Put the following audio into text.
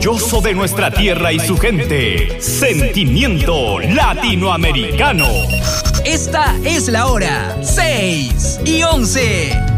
orgulloso de nuestra tierra y su gente. Sentimiento latinoamericano. Esta es la hora 6:11.